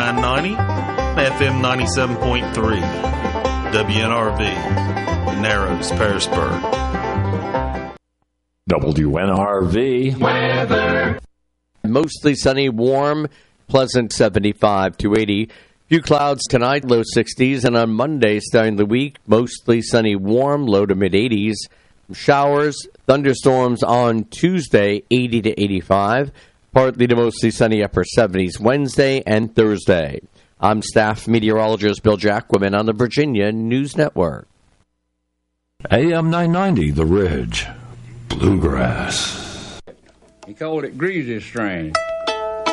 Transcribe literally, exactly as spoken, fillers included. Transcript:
nine ninety, F M ninety-seven point three. W N R V, Narrows, Pearisburg. W N R V weather. Mostly sunny, warm, pleasant seventy-five to eighty. Few clouds tonight, low sixties, and on Monday, starting the week, mostly sunny, warm, low to mid-eighties. Showers, thunderstorms on Tuesday, eighty to eighty-five. Partly to mostly sunny, upper seventies Wednesday and Thursday. I'm staff meteorologist Bill Jacquemin on the Virginia News Network. A M nine ninety, The Ridge, Bluegrass. He called it Greasy Strain.